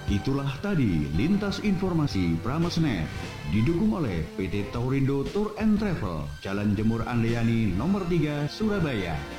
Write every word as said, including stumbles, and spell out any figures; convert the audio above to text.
Itulah tadi lintas informasi Pramesnet, didukung oleh P T Taurindo Tour and Travel, Jalan Jemur Andriani nomor tiga, Surabaya.